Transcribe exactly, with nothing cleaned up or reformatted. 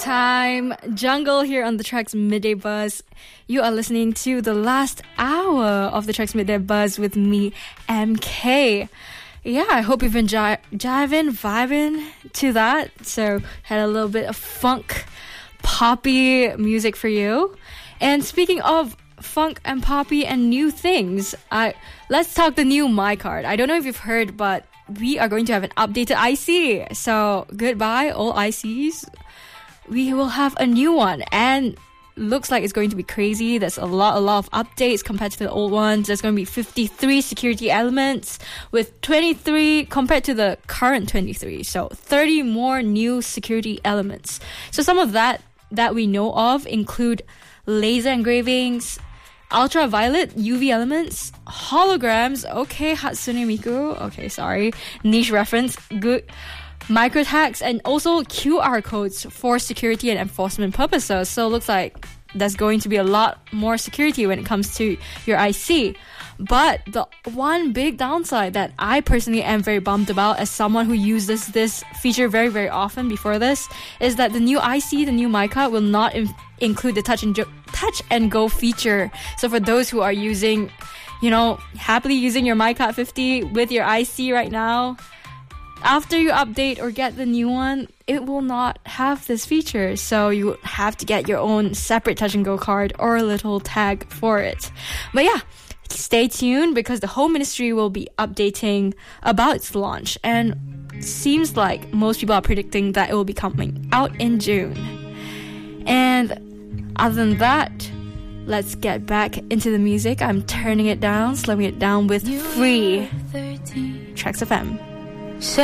time. Jungle here on the Trax Midday Buzz. You are listening to the last hour of the Trax Midday Buzz with me, M K. Yeah, I hope you've been ji- jiving, vibing to that. So, had a little bit of funk, poppy music for you. And speaking of funk and poppy and new things, I let's talk the new My Card. I don't know if you've heard, but we are going to have an updated I C. So, goodbye, all I Cs. We will have a new one, and looks like it's going to be crazy. There's a lot, a lot of updates compared to the old ones. There's going to be fifty-three security elements with twenty-three compared to the current twenty-three. So thirty more new security elements. So some of that that we know of include laser engravings, ultraviolet U V elements, holograms. Okay, Hatsune Miku. Okay, sorry, niche reference. Good. Micro tags, and also Q R codes for security and enforcement purposes. So it looks like there's going to be a lot more security when it comes to your I C. But the one big downside that I personally am very bummed about as someone who uses this feature very, very often before this is that the new I C, the new MyCard, will not in- include the touch and, jo- touch and go feature. So for those who are using, you know, happily using your MyCard fifty with your I C right now, after you update or get the new one, it will not have this feature. So you have to get your own separate touch and go card or a little tag for it. But yeah, stay tuned because the Home Ministry will be updating about its launch. And seems like most people are predicting that it will be coming out in June. And other than that, let's get back into the music. I'm turning it down, slowing it down with Free. Trax F M.